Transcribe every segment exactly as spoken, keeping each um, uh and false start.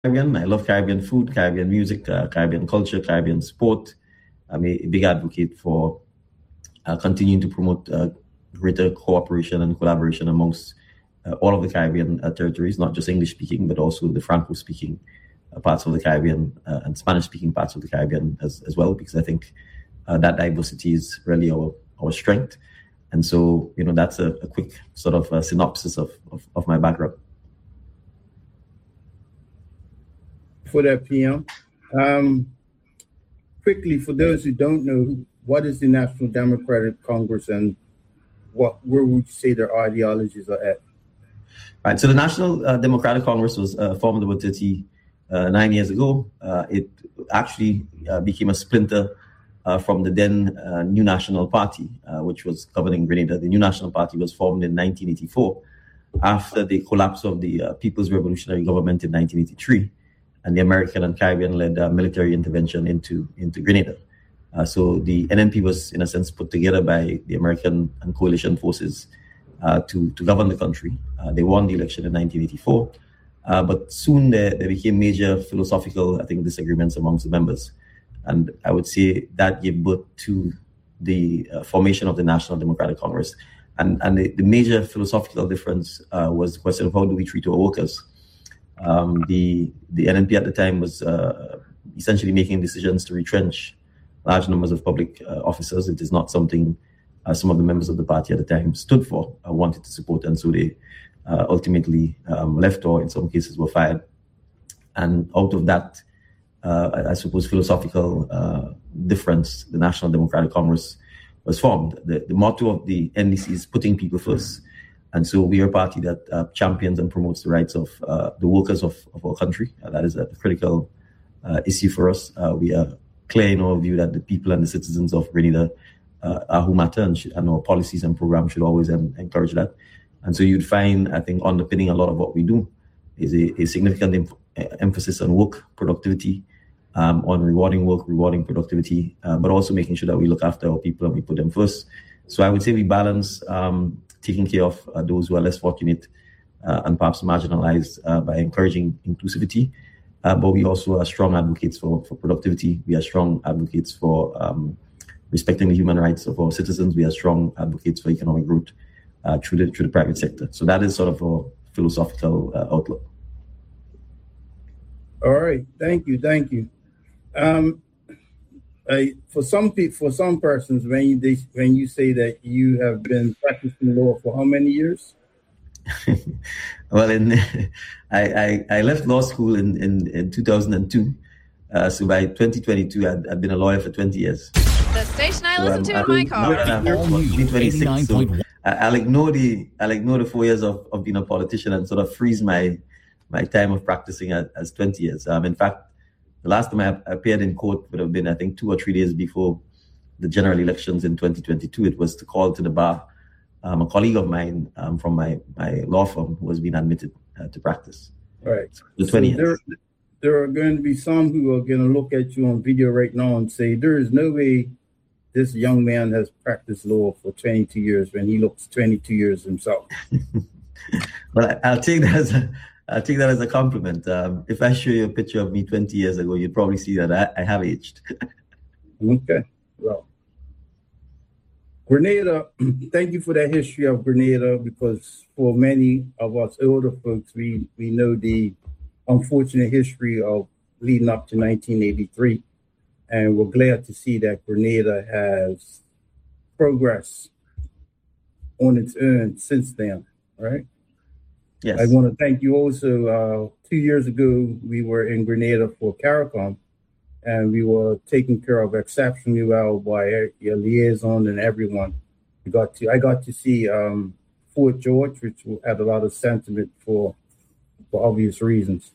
Caribbean. I love Caribbean food, Caribbean music, uh, Caribbean culture, Caribbean sport. I'm a, a big advocate for uh, continuing to promote uh, greater cooperation and collaboration amongst uh, all of the Caribbean uh, territories, not just English speaking, but also the Franco speaking uh, parts of the Caribbean uh, and Spanish speaking parts of the Caribbean as, as well, because I think uh, that diversity is really our, our strength. And so, you know, that's a, a quick sort of a synopsis of, of, of my background. For that, P M. Um, quickly, for those who don't know, what is the National Democratic Congress and what where would you say their ideologies are at? Right. So the National uh, Democratic Congress was uh, formed about thirty-nine years ago. Uh, it actually uh, became a splinter uh, from the then uh, New National Party, uh, which was governing Grenada. The New National Party was formed in nineteen eighty-four after the collapse of the uh, People's Revolutionary Government in nineteen eighty-three. And the American and Caribbean-led uh, military intervention into, into Grenada. Uh, so the N N P was, in a sense, put together by the American and coalition forces uh, to, to govern the country. Uh, they won the election in nineteen eighty-four, uh, but soon there, there became major philosophical, I think, disagreements amongst the members. And I would say that gave birth to the uh, formation of the National Democratic Congress. And, and the, the major philosophical difference uh, was the question of how do we treat our workers? Um, the the N N P at the time was uh, essentially making decisions to retrench large numbers of public uh, officers. It is not something uh, some of the members of the party at the time stood for, uh, wanted to support, and so they uh, ultimately um, left, or in some cases were fired. And out of that, uh, I suppose, philosophical uh, difference, the National Democratic Congress was formed. The, the motto of the N D C is putting people first. And so we are a party that uh, champions and promotes the rights of uh, the workers of, of our country. Uh, that is a critical uh, issue for us. Uh, we are clear in our view that the people and the citizens of Grenada uh, are who matter, and, should, and our policies and programs should always um, encourage that. And so you'd find, I think, underpinning a lot of what we do is a, a significant em- emphasis on work productivity, um, on rewarding work, rewarding productivity, uh, but also making sure that we look after our people and we put them first. So I would say we balance um, taking care of uh, those who are less fortunate uh, and perhaps marginalized uh, by encouraging inclusivity. Uh, but we also are strong advocates for, for productivity. We are strong advocates for um, respecting the human rights of our citizens. We are strong advocates for economic growth uh, through, the, through the private sector. So that is sort of a philosophical uh, outlook. All right. Thank you. Thank you. Um, I, for some people, for some persons, when you they, when you say that you have been practicing law for how many years? Well, in I, I I left law school in in, in two thousand two, uh, so by twenty twenty-two, I'd, I'd been a lawyer for twenty years. The station I so listen to in my car. twenty twenty-six, so I'll ignore the I'll ignore the four years of, of being a politician and sort of freeze my my time of practicing as, as twenty years. Um, in fact. The last time I appeared in court would have been, I think, two or three days before the general elections in twenty twenty-two. It was to call to the bar um, a colleague of mine um, from my, my law firm who was being admitted uh, to practice. All right. So twenty so there, years. There are going to be some who are going to look at you on video right now and say, there is no way this young man has practiced law for twenty-two years when he looks twenty-two years himself. Well, I'll take that as a I'll take that as a compliment. Um, if I show you a picture of me twenty years ago, you'd probably see that I, I have aged. Okay. Well, Grenada, thank you for that history of Grenada, because for many of us older folks, we, we know the unfortunate history of leading up to nineteen eighty-three. And we're glad to see that Grenada has progressed on its own since then, right? Yes. I want to thank you also. Uh, two years ago, we were in Grenada for CARICOM, and we were taken care of exceptionally well by your liaison and everyone. We got to, I got to see um, Fort George, which had a lot of sentiment for, for obvious reasons.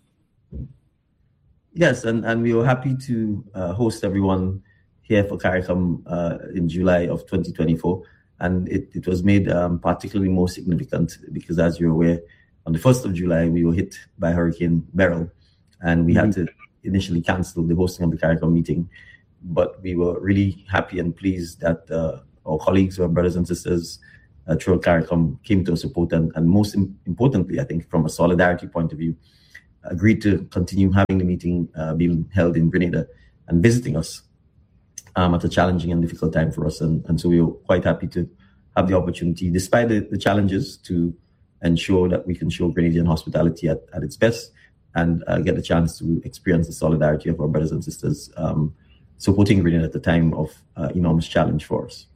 Yes, and, and we were happy to uh, host everyone here for CARICOM uh, in July of twenty twenty-four. And it, it was made um, particularly more significant because, as you're aware, on the first of July, we were hit by Hurricane Beryl, and we mm-hmm. had to initially cancel the hosting of the CARICOM meeting. But we were really happy and pleased that uh, our colleagues, our brothers and sisters uh, throughout CARICOM came to our support. And, and most im- importantly, I think from a solidarity point of view, agreed to continue having the meeting uh, being held in Grenada and visiting us um, at a challenging and difficult time for us. And, and so we were quite happy to have the opportunity, despite the, the challenges, to ensure that we can show Grenadian hospitality at, at its best and uh, get a chance to experience the solidarity of our brothers and sisters um, supporting Grenada at the time of uh, enormous challenge for us.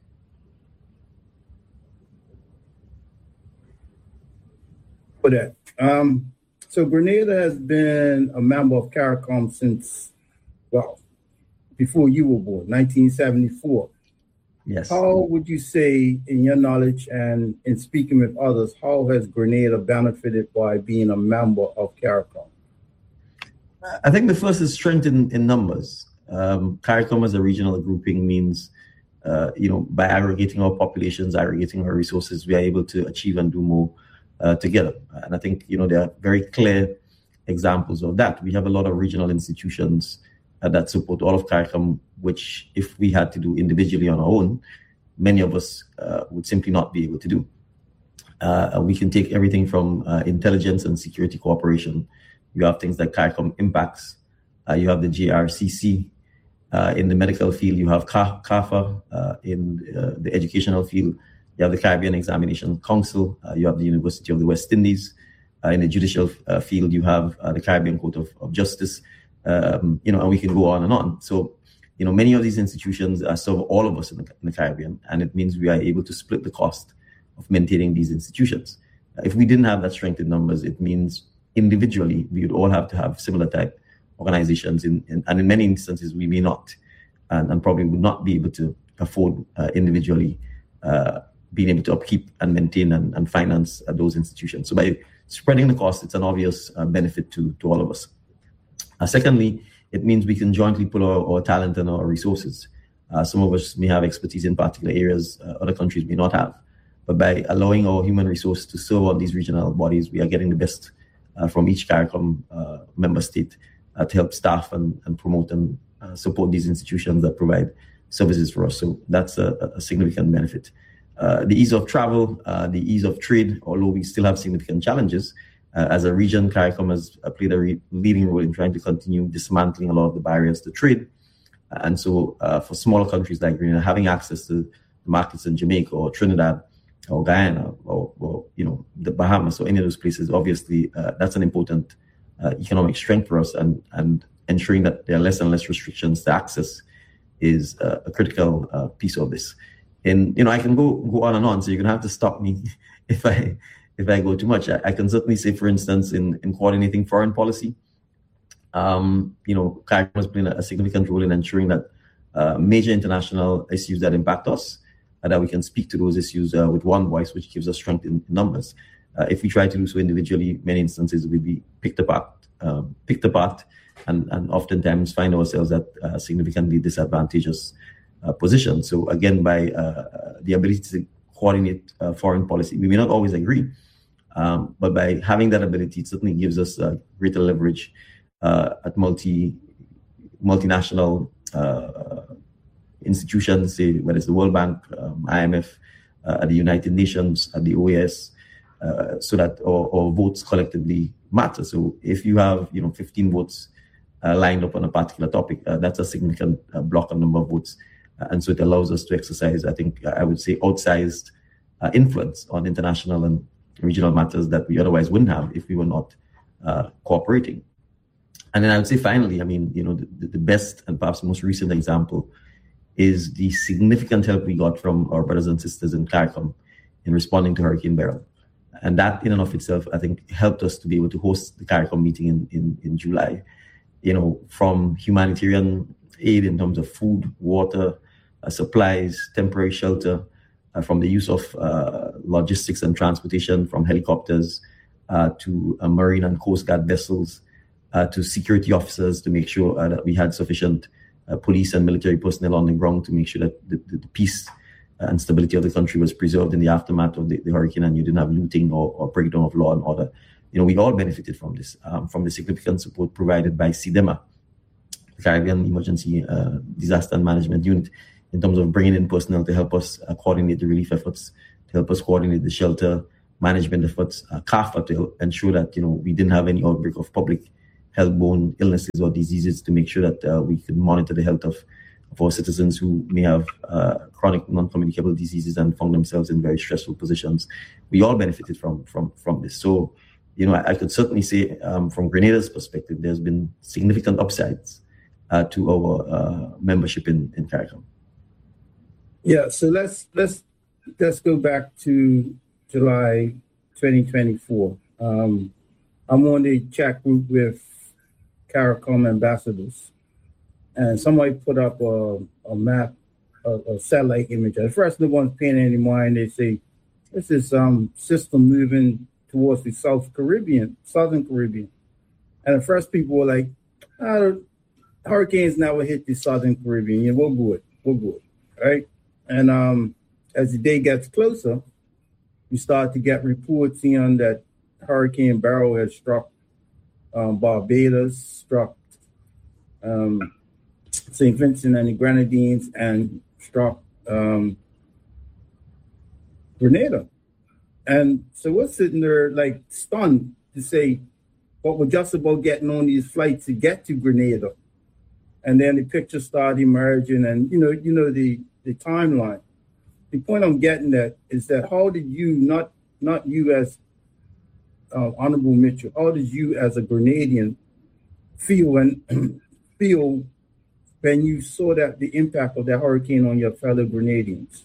For that. Um, so Grenada has been a member of CARICOM since, well, before you were born, nineteen seventy-four. Yes. How would you say, in your knowledge and in speaking with others, how has Grenada benefited by being a member of CARICOM? I think the first is strength in, in numbers. Um, CARICOM as a regional grouping means, uh, you know, by aggregating our populations, aggregating our resources, we are able to achieve and do more uh, together. And I think, you know, there are very clear examples of that. We have a lot of regional institutions uh, that support all of CARICOM, which if we had to do individually on our own, many of us uh, would simply not be able to do. Uh, we can take everything from uh, intelligence and security cooperation. You have things like CARICOM Impacts. Uh, you have the J R C C. Uh, in the medical field, you have C A F A. Uh, in uh, the educational field, you have the Caribbean Examination Council. Uh, you have the University of the West Indies. Uh, in the judicial uh, field, you have uh, the Caribbean Court of, of Justice. Um, you know, and we can go on and on. So, you know, many of these institutions uh, serve all of us in the, in the Caribbean, and it means we are able to split the cost of maintaining these institutions. Uh, if we didn't have that strength in numbers, it means individually we would all have to have similar type organizations, in, in, and in many instances we may not, and, and probably would not be able to afford uh, individually uh, being able to upkeep and maintain and, and finance uh, those institutions. So by spreading the cost, it's an obvious uh, benefit to, to all of us. Uh, secondly, it means we can jointly put our, our talent and our resources. Uh, some of us may have expertise in particular areas uh, other countries may not have, but by allowing our human resources to serve on these regional bodies, we are getting the best uh, from each CARICOM uh, member state uh, to help staff and, and promote and uh, support these institutions that provide services for us. So that's a, a significant benefit. Uh, the ease of travel, uh, the ease of trade, although we still have significant challenges, Uh, as a region, CARICOM has uh, played a re- leading role in trying to continue dismantling a lot of the barriers to trade. Uh, and so uh, for smaller countries like Grenada, having access to markets in Jamaica or Trinidad or Guyana or, or you know, the Bahamas or any of those places, obviously uh, that's an important uh, economic strength for us, and, and ensuring that there are less and less restrictions to access is uh, a critical uh, piece of this. And, you know, I can go, go on and on, so you're going to have to stop me if I... If I go too much. I, I can certainly say, for instance, in, in coordinating foreign policy, um, you know, CARICOM has played a significant role in ensuring that uh, major international issues that impact us, uh, that we can speak to those issues uh, with one voice, which gives us strength in, in numbers. Uh, if we try to do so individually, many instances we'll be picked apart, uh, picked apart, and, and oftentimes find ourselves at uh, significantly disadvantageous uh, positions. So again, by uh, the ability to coordinate uh, foreign policy, we may not always agree. Um, but by having that ability, it certainly gives us uh, greater leverage uh, at multi multinational uh, institutions, say whether it's the World Bank, um, I M F, uh, at the United Nations, at the O A S, uh, so that our, our votes collectively matter. So if you have, you know, fifteen votes uh, lined up on a particular topic, uh, that's a significant uh, block of number of votes, uh, and so it allows us to exercise, I think, I would say, outsized uh, influence on international and regional matters that we otherwise wouldn't have if we were not uh, cooperating. And then I would say, finally, I mean, you know, the, the best and perhaps most recent example is the significant help we got from our brothers and sisters in CARICOM in responding to Hurricane Beryl. And that in and of itself, I think, helped us to be able to host the CARICOM meeting in, in, in July, you know, from humanitarian aid in terms of food, water, uh, supplies, temporary shelter, Uh, from the use of uh, logistics and transportation, from helicopters uh, to uh, marine and coast guard vessels, uh, to security officers to make sure uh, that we had sufficient uh, police and military personnel on the ground to make sure that the, the, the peace and stability of the country was preserved in the aftermath of the, the hurricane, and you didn't have looting or, or breakdown of law and order. You know, we all benefited from this, um, from the significant support provided by CIDEMA, the Caribbean Emergency uh, Disaster and Management Unit, in terms of bringing in personnel to help us uh, coordinate the relief efforts, to help us coordinate the shelter management efforts, uh, C A F A to ensure that, you know, we didn't have any outbreak of public health-borne illnesses or diseases to make sure that uh, we can monitor the health of, of our citizens who may have uh, chronic non-communicable diseases and found themselves in very stressful positions. We all benefited from from from this. So, you know, I, I could certainly say um, from Grenada's perspective, there's been significant upsides uh, to our uh, membership in, in CARICOM. Yeah, so let's let's let's go back to July twenty twenty-four. Um, I'm on the chat group with CARICOM ambassadors, and somebody put up a, a map, a, a satellite image. At first, no one's paying any mind. They say, this is um system moving towards the South Caribbean, Southern Caribbean. And at first, people were like, oh, hurricanes never hit the Southern Caribbean. Yeah, we're good, we're good, right? And um, as the day gets closer, you start to get reports in that Hurricane Beryl has struck um, Barbados, struck um, Saint Vincent and the Grenadines, and struck um, Grenada. And so we're sitting there like stunned to say, what we're just about getting on these flights to get to Grenada. And then the pictures start emerging, and you know, you know the, the timeline. The point I'm getting at is that how did you, not not you as uh, Honorable Mitchell, how did you as a Grenadian feel when feel when you saw that the impact of that hurricane on your fellow Grenadians?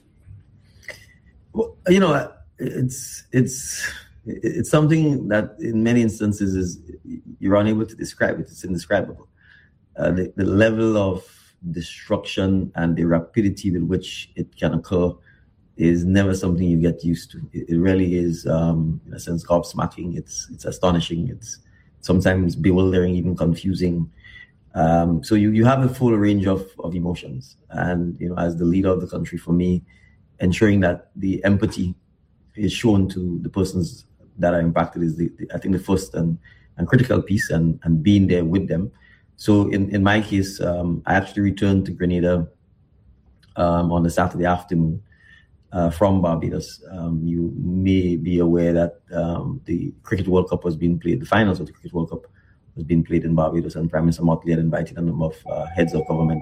Well, you know, it's it's it's something that in many instances is you're unable to describe it. It's indescribable. Uh, the, the level of destruction and the rapidity with which it can occur is never something you get used to. It, it really is, um, in a sense, gobsmacking. It's it's astonishing. It's sometimes bewildering, even confusing. Um, so you, you have a full range of, of emotions. And, you know, as the leader of the country, for me, ensuring that the empathy is shown to the persons that are impacted is, the, the I think, the first and, and critical piece, and, and being there with them. So in, in my case, um, I actually returned to Grenada um, on a Saturday afternoon uh, from Barbados. Um, you may be aware that um, the Cricket World Cup was being played, the finals of the Cricket World Cup was being played in Barbados, and Prime Minister Motley had invited a number of uh, heads of government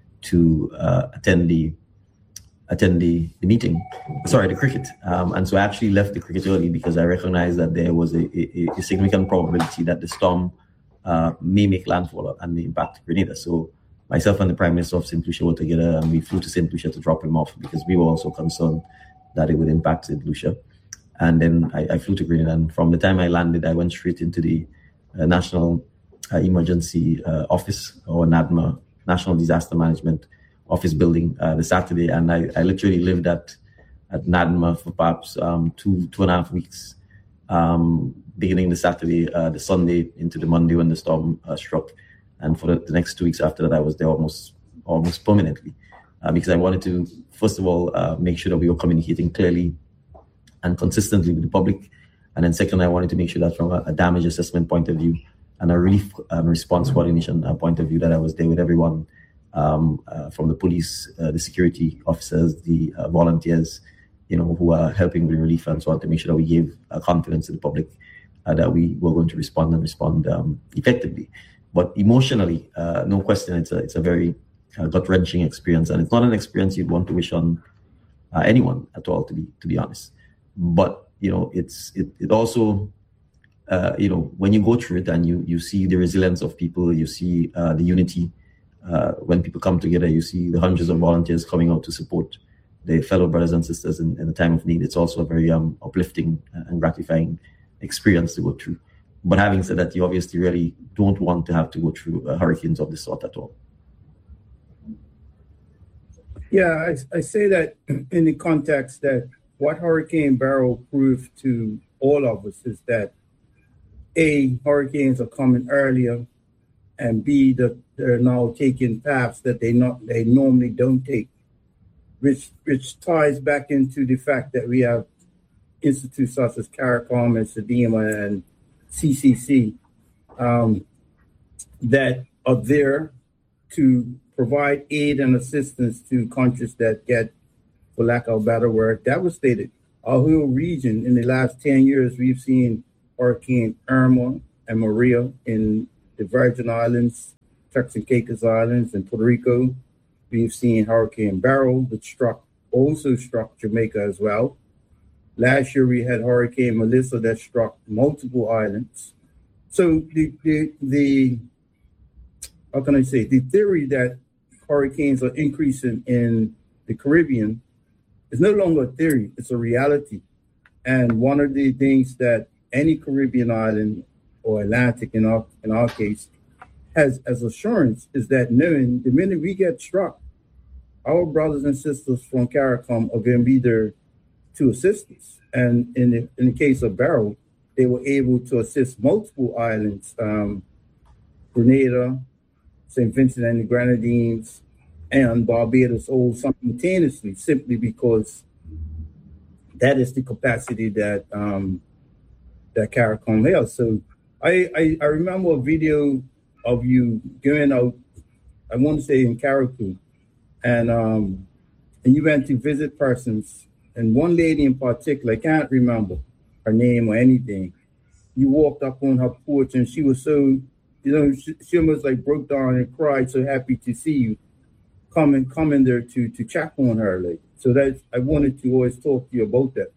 to uh, attend the attend the, the meeting, sorry, the cricket. Um, and so I actually left the cricket early because I recognized that there was a, a, a significant probability that the storm uh, may make landfall and may impact Grenada. So myself and the Prime Minister of Saint Lucia were together, and we flew to Saint Lucia to drop him off because we were also concerned that it would impact Saint Lucia. And then I, I flew to Grenada, and from the time I landed, I went straight into the uh, National uh, Emergency uh, Office, or NADMA, National Disaster Management Office building uh, the Saturday, and I, I literally lived at at NADMA for perhaps um, two two and a half weeks, um, beginning the Saturday, uh, the Sunday into the Monday when the storm uh, struck, and for the, the next two weeks after that, I was there almost almost permanently, uh, because I wanted to first of all uh, make sure that we were communicating clearly and consistently with the public, and then second, I wanted to make sure that from a, a damage assessment point of view and a relief and response coordination uh, point of view, that I was there with everyone. Um, uh, from the police, uh, the security officers, the uh, volunteers, you know, who are helping with relief and so on, to make sure that we gave uh, confidence to the public uh, that we were going to respond and respond um, effectively. But emotionally, uh, no question, it's a it's a very uh, gut-wrenching experience, and it's not an experience you'd want to wish on uh, anyone at all, to be to be honest. But you know, it's it it also, uh, you know, when you go through it and you you see the resilience of people, you see uh, the unity. Uh, when people come together, you see the hundreds of volunteers coming out to support their fellow brothers and sisters in, in a time of need. It's also a very um, uplifting and gratifying experience to go through. But having said that, you obviously really don't want to have to go through uh, hurricanes of this sort at all. Yeah, I, I say that in the context that what Hurricane Beryl proved to all of us is that A, hurricanes are coming earlier, and B, that they're now taking paths that they not they normally don't take, which which ties back into the fact that we have institutes such as CARICOM and SEDEMA and C C C um, that are there to provide aid and assistance to countries that get, for lack of a better word, devastated. Our whole region in the last ten years, we've seen Hurricane Irma and Maria in the Virgin Islands, Turks and Caicos Islands, and Puerto Rico. We've seen Hurricane Beryl, which struck also struck Jamaica as well. Last year we had Hurricane Melissa that struck multiple islands. So the the, the how can I say the theory that hurricanes are increasing in the Caribbean is no longer a theory; it's a reality. And one of the things that any Caribbean island or Atlantic, in our in our case, has as assurance is that knowing the minute we get struck, our brothers and sisters from CARICOM are going to be there to assist us. And in the, in the case of Beryl, they were able to assist multiple islands, um, Grenada, Saint Vincent and the Grenadines, and Barbados all simultaneously, simply because that is the capacity that um, that CARICOM has. So I, I, I remember a video of you going out, I want to say in Carriacou, and um, and you went to visit persons, and one lady in particular, I can't remember her name or anything. You walked up on her porch, and she was so, you know, she, she almost like broke down and cried, so happy to see you coming coming there to to check on her. Like, so that I wanted to always talk to you about that.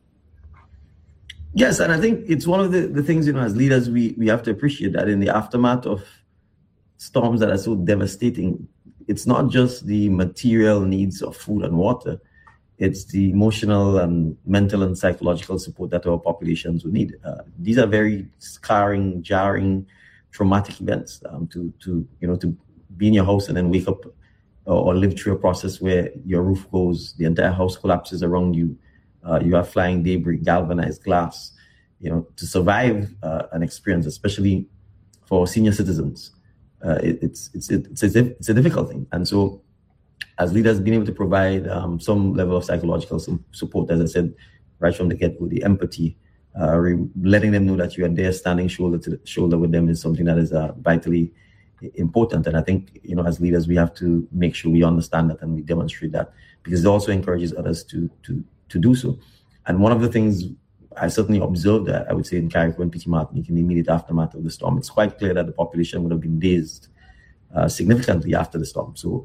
Yes, and I think it's one of the, the things, you know, as leaders, we, we have to appreciate that in the aftermath of storms that are so devastating, it's not just the material needs of food and water, it's the emotional and mental and psychological support that our populations will need. Uh, these are very scarring, jarring, traumatic events. Um, to, to, you know, to be in your house and then wake up or, or live through a process where your roof goes, the entire house collapses around you, Uh, you have flying debris, galvanized glass, you know, to survive uh, an experience, especially for senior citizens, uh, it, it's, it's, it's, a, it's a difficult thing. And so as leaders, being able to provide um, some level of psychological support, as I said, right from the get-go, the empathy, uh, re- letting them know that you are there standing shoulder to shoulder with them is something that is uh, vitally important. And I think, you know, as leaders, we have to make sure we understand that and we demonstrate that, because it also encourages others to, to, to do so. And one of the things I certainly observed, that I would say in Carriacou and Petite Martinique in the immediate aftermath of the storm, it's quite clear that the population would have been dazed uh, significantly after the storm. So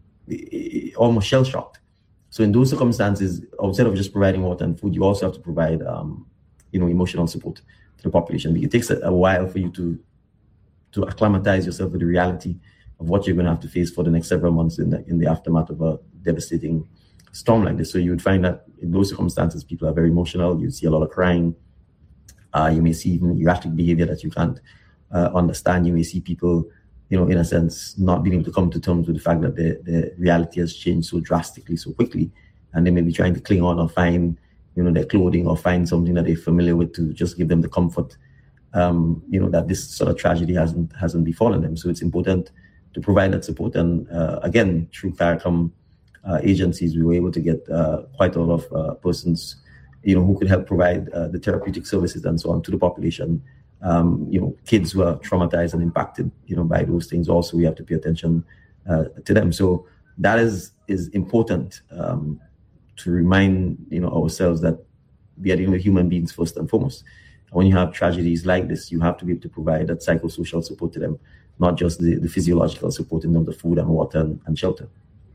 it, almost shell-shocked. So in those circumstances, outside of just providing water and food, you also have to provide, um, you know, emotional support to the population. It takes a, a while for you to to acclimatize yourself with the reality of what you're going to have to face for the next several months in the in the aftermath of a devastating storm like this. So you would find that in those circumstances, people are very emotional. You see a lot of crying. Uh, you may see even erratic behavior that you can't uh, understand. You may see people, you know, in a sense, not being able to come to terms with the fact that the, the reality has changed so drastically, so quickly. And they may be trying to cling on or find, you know, their clothing or find something that they're familiar with to just give them the comfort, um, you know, that this sort of tragedy hasn't hasn't befallen them. So it's important to provide that support. And uh, again, through CARICOM uh, agencies, we were able to get uh, quite a lot of uh, persons, you know, who could help provide uh, the therapeutic services and so on to the population. Um, you know, kids who are traumatized and impacted, you know, by those things. Also, we have to pay attention uh, to them. So that is is important um, to remind, you know, ourselves that we are dealing with human beings first and foremost. And when you have tragedies like this, you have to be able to provide that psychosocial support to them, not just the, the physiological support in terms of food and water and, and shelter.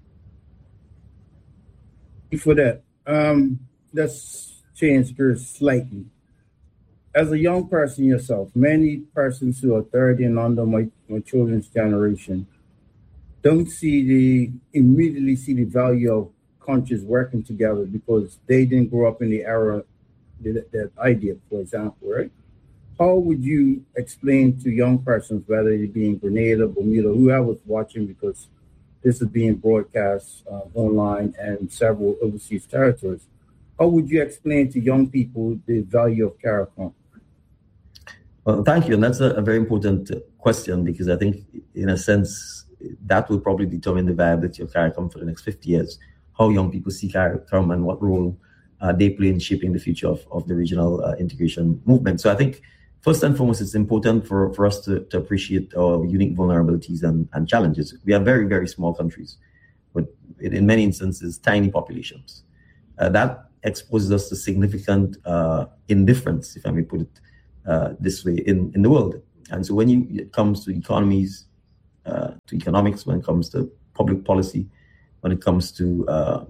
For that, um, let's change gears slightly. As a young person yourself, many persons who are thirty and under, my, my children's generation, don't see the, immediately see the value of countries working together because they didn't grow up in the era that, that I did, for example, right? How would you explain to young persons, whether it be in Grenada, Bermuda, whoever's watching, because this is being broadcast uh, online and several overseas territories, how would you explain to young people the value of CARICOM? Well, thank you. And that's a, a very important question, because I think, in a sense, that will probably determine the viability of CARICOM for the next fifty years, how young people see CARICOM and what role uh, they play in shaping the future of, of the regional uh, integration movement. So I think, first and foremost, it's important for, for us to, to appreciate our unique vulnerabilities and, and challenges. We are very, very small countries, with, in many instances, tiny populations. Uh, that exposes us to significant uh, indifference, if I may put it Uh, this way in, in the world. And so when you, it comes to economies, uh, to economics, when it comes to public policy, when it comes to uh,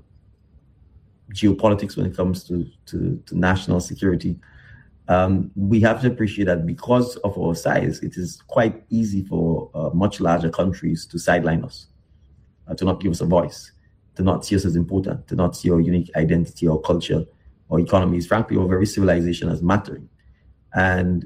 geopolitics, when it comes to, to, to national security, um, we have to appreciate that because of our size, it is quite easy for uh, much larger countries to sideline us, uh, to not give us a voice, to not see us as important, to not see our unique identity or culture or economies, frankly, our very civilization as mattering. And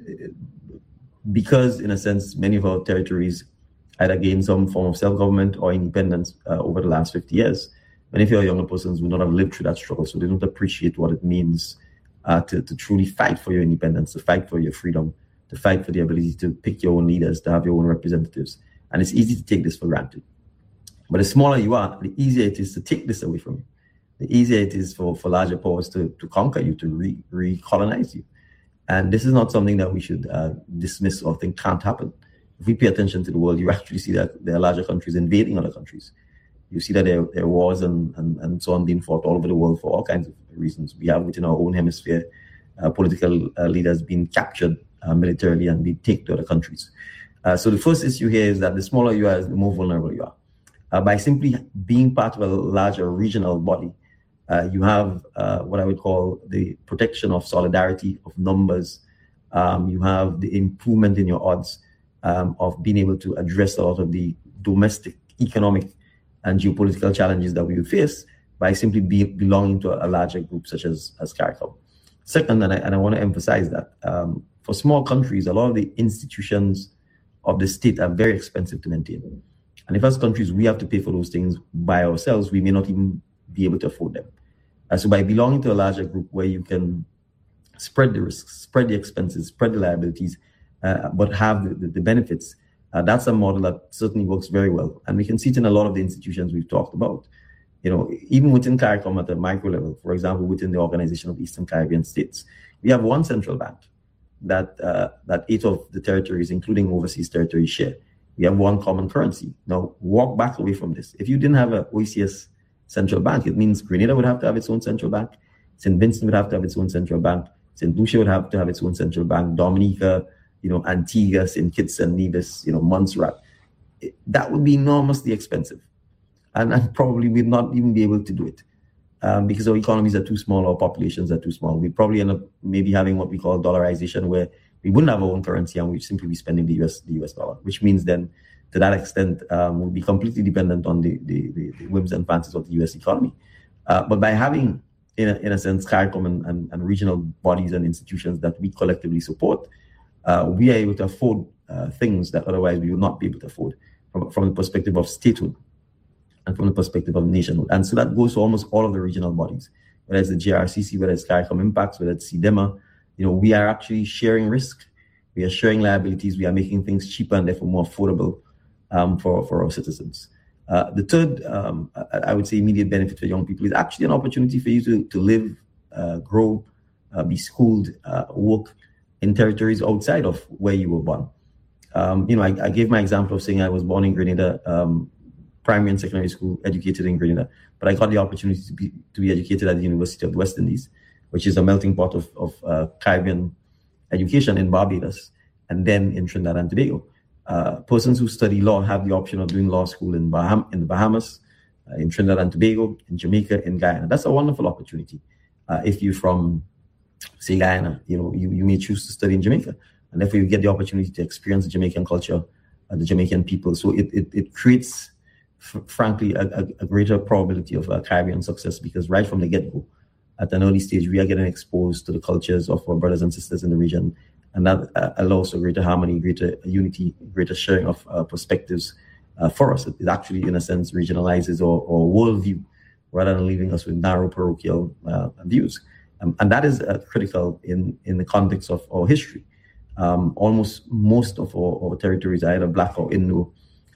because, in a sense, many of our territories either gained some form of self-government or independence uh, over the last fifty years, many of our younger persons would not have lived through that struggle, so they don't appreciate what it means uh, to, to truly fight for your independence, to fight for your freedom, to fight for the ability to pick your own leaders, to have your own representatives. And it's easy to take this for granted. But the smaller you are, the easier it is to take this away from you. The easier it is for, for larger powers to, to conquer you, to re, recolonize you. And this is not something that we should uh, dismiss or think can't happen. If we pay attention to the world, you actually see that there are larger countries invading other countries. You see that there, there are wars and, and, and so on being fought all over the world for all kinds of reasons. We have within our own hemisphere uh, political uh, leaders being captured uh, militarily and being taken to other countries. Uh, so the first issue here is that the smaller you are, the more vulnerable you are. Uh, by simply being part of a larger regional body, uh, you have uh, what I would call the protection of solidarity, of numbers. Um, you have the improvement in your odds um, of being able to address a lot of the domestic, economic, and geopolitical challenges that we would face by simply be, belonging to a larger group such as, as CARICOM. Second, and I, and I want to emphasize that, um, for small countries, a lot of the institutions of the state are very expensive to maintain. And if as countries we have to pay for those things by ourselves, we may not even be able to afford them. Uh, so by belonging to a larger group where you can spread the risks, spread the expenses, spread the liabilities, uh, but have the, the, the benefits, uh, that's a model that certainly works very well. And we can see it in a lot of the institutions we've talked about. You know, even within CARICOM at the micro level, for example, within the Organization of Eastern Caribbean States, we have one central bank that uh, that eight of the territories, including overseas territories, share. We have one common currency. Now, walk back away from this. If you didn't have an O E C S central bank, it means Grenada would have to have its own central bank. Saint Vincent would have to have its own central bank. Saint Lucia would have to have its own central bank. Dominica, you know, Antigua, Saint Kitts and Nevis, you know, Montserrat. It, that would be enormously expensive. And, and probably we'd not even be able to do it um, because our economies are too small, our populations are too small. We'd probably end up maybe having what we call dollarization, where we wouldn't have our own currency and we'd simply be spending the U S the U S dollar, which means then to that extent, um, we'll be completely dependent on the, the, the, the whims and fancies of the U S economy. Uh, but by having, in a, in a sense, CARICOM and, and, and regional bodies and institutions that we collectively support, uh, we are able to afford uh, things that otherwise we would not be able to afford from, from the perspective of statehood and from the perspective of nationhood. And so that goes to almost all of the regional bodies, whether it's the J R C C, whether it's CARICOM Impacts, whether it's CIDEMA. You know, we are actually sharing risk. We are sharing liabilities. We are making things cheaper and therefore more affordable um, for, for our citizens. Uh, the third, um, I, I would say, immediate benefit for young people is actually an opportunity for you to, to live, uh, grow, uh, be schooled, uh, work in territories outside of where you were born. Um, you know, I, I gave my example of saying I was born in Grenada, um, primary and secondary school, educated in Grenada, but I got the opportunity to be to be educated at the University of the West Indies, which is a melting pot of, of uh, Caribbean education in Barbados, and then in Trinidad and Tobago. Uh, persons who study law have the option of doing law school in, Baham- in the Bahamas, uh, in Trinidad and Tobago, in Jamaica, in Guyana. That's a wonderful opportunity. Uh, if you're from, say, Guyana, you know, you, you may choose to study in Jamaica, and therefore you get the opportunity to experience the Jamaican culture, uh, the Jamaican people. So it it, it creates, f- frankly, a, a, a greater probability of uh, Caribbean success, because right from the get-go, at an early stage, we are getting exposed to the cultures of our brothers and sisters in the region, and that uh, allows for greater harmony, greater unity, greater sharing of uh, perspectives uh, for us. It, it actually, in a sense, regionalizes our, our worldview rather than leaving us with narrow parochial uh, views. Um, and that is uh, critical in, in the context of our history. Um, almost most of our, our territories are either Black or Indo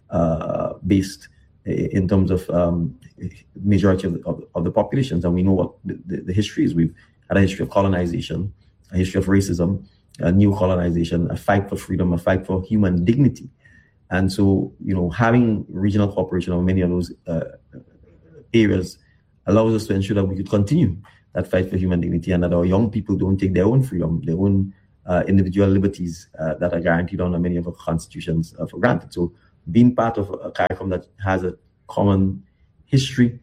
uh, based in terms of um, majority of the, of, of the populations. And we know what the, the, the history is. We've had a history of colonization, a history of racism, a new colonization, a fight for freedom, a fight for human dignity. And so, you know, having regional cooperation on many of those uh, areas allows us to ensure that we could continue that fight for human dignity, and that our young people don't take their own freedom, their own uh, individual liberties uh, that are guaranteed under many of our constitutions uh, for granted. So being part of a CARICOM that has a common history,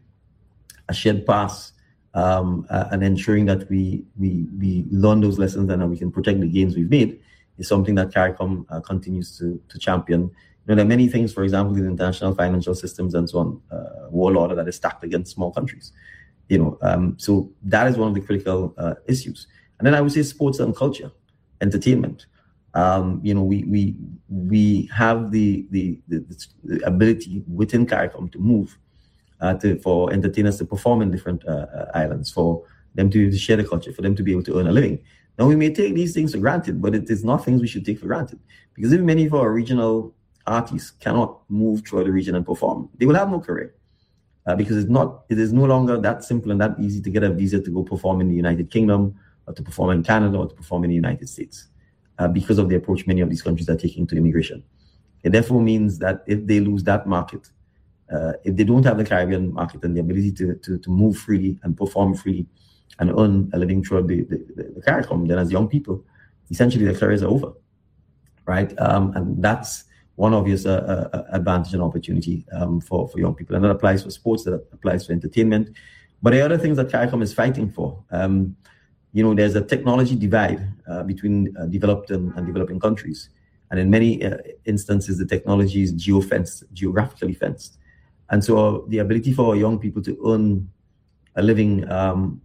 a shared past, um, uh, and ensuring that we, we we learn those lessons and that we can protect the gains we've made is something that CARICOM uh, continues to, to champion. You know, there are many things, for example, in international financial systems and so on, uh, world order that is stacked against small countries. You know, um, so that is one of the critical uh, issues. And then I would say sports and culture, entertainment. Um, you know, we we we have the the, the, the ability within CARICOM to move uh, to for entertainers to perform in different uh, islands, for them to, to share the culture, for them to be able to earn a living. Now, we may take these things for granted, but it is not things we should take for granted, because even many of our regional artists cannot move throughout the region and perform, they will have no career uh, because it's not it is no longer that simple and that easy to get a visa to go perform in the United Kingdom, or to perform in Canada, or to perform in the United States. Uh, because of the approach many of these countries are taking to immigration. It therefore means that if they lose that market, uh, if they don't have the Caribbean market and the ability to, to, to move freely and perform freely and earn a living throughout the, the, the CARICOM, then as young people, essentially their careers are over, right? Um, and that's one obvious uh, uh, advantage and opportunity um, for, for young people. And that applies for sports, that applies for entertainment. But the other things that CARICOM is fighting for, um, you know, there's a technology divide uh, between uh, developed and, and developing countries. And in many uh, instances, the technology is geo-fenced, geographically fenced. And so the ability for young people to earn a living um,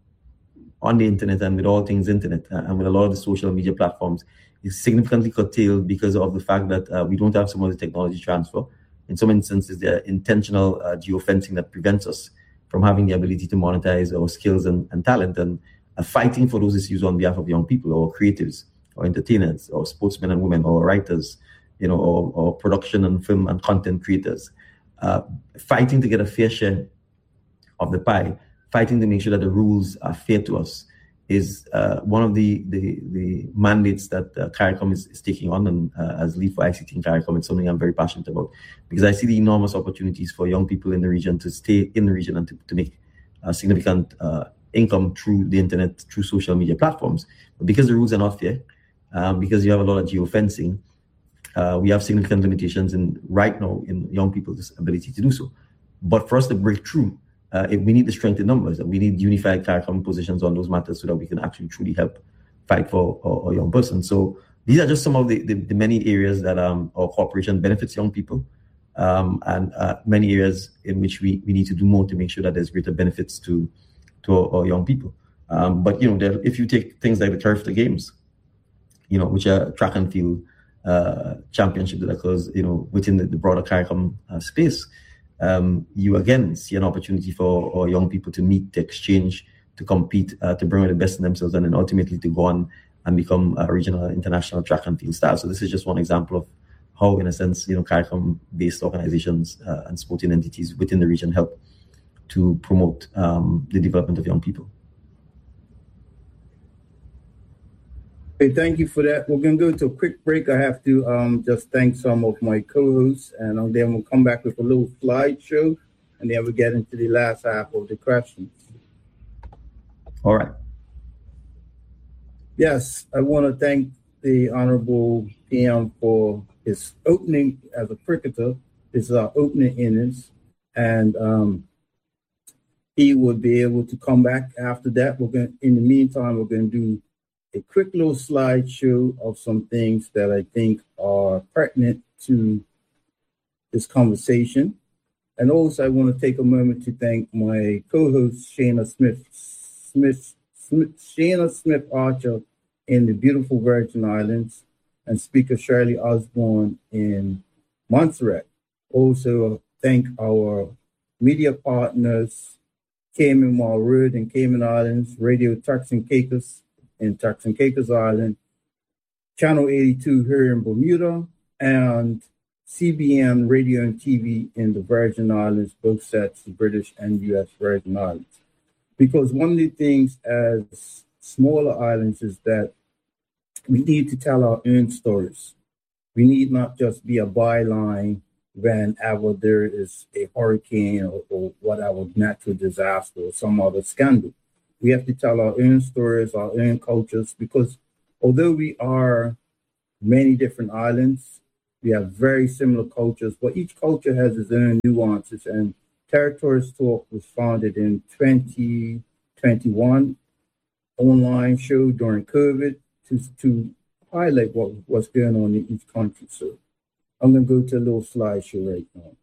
on the internet and with all things internet uh, and with a lot of the social media platforms is significantly curtailed because of the fact that uh, we don't have some of the technology transfer. In some instances, there are intentional uh, geo-fencing that prevents us from having the ability to monetize our skills and, and talent, and Uh, fighting for those issues on behalf of young people, or creatives, or entertainers, or sportsmen and women, or writers, you know, or, or production and film and content creators, uh, fighting to get a fair share of the pie, fighting to make sure that the rules are fair to us, is uh, one of the the, the mandates that uh, CARICOM is, is taking on. And uh, as lead for I C T in CARICOM, it's something I'm very passionate about, because I see the enormous opportunities for young people in the region to stay in the region and to, to make uh, significant uh, income through the internet, through social media platforms. But because the rules are not fair, um, because you have a lot of geofencing, uh, we have significant limitations in right now in young people's ability to do so. But for us to break through, uh, if we need the strength in numbers, we need unified CARICOM positions on those matters so that we can actually truly help fight for our, our young person. So these are just some of the, the, the many areas that um, our corporation benefits young people, um, and uh, many areas in which we, we need to do more to make sure that there's greater benefits to to our, our young people. Um, but, you know, there, if you take things like the Carifta Games, you know, which are track and field uh, championship that occurs, you know, within the, the broader CARICOM uh, space, um, you again see an opportunity for our young people to meet, to exchange, to compete, uh, to bring out the best in themselves, and then ultimately to go on and become a regional, international track and field stars. So this is just one example of how, in a sense, you know, CARICOM-based organizations uh, and sporting entities within the region help to promote um, the development of young people. Hey, thank you for that. We're going to go to a quick break. I have to um, just thank some of my co-hosts, and then we'll come back with a little slideshow, and then we'll get into the last half of the questions. All right. Yes, I want to thank the Honorable P M for his opening as a cricketer. This is our opening innings, and um, he will be able to come back after that. We're going. In the meantime, we're going to do a quick little slideshow of some things that I think are pertinent to this conversation. And also, I want to take a moment to thank my co-host Shana Smith, Smith, Smith Shana Smith Archer in the beautiful Virgin Islands, and Speaker Shirley Osborne in Montserrat. Also, thank our media partners, Cayman Mall Road in Cayman Islands, Radio Turks and Caicos in Turks and Caicos Island, Channel eighty-two here in Bermuda, and C B N Radio and T V in the Virgin Islands, both sets, the British and U S Virgin Islands. Because one of the things as smaller islands is that we need to tell our own stories. We need not just be a byline whenever there is a hurricane or, or whatever natural disaster or some other scandal. We have to tell our own stories, our own cultures, because although we are many different islands, we have very similar cultures, but each culture has its own nuances. And Territories Talk was founded in twenty twenty-one, online show during COVID to, to highlight what, what's going on in each country. So I'm going to go to a little slideshow right now.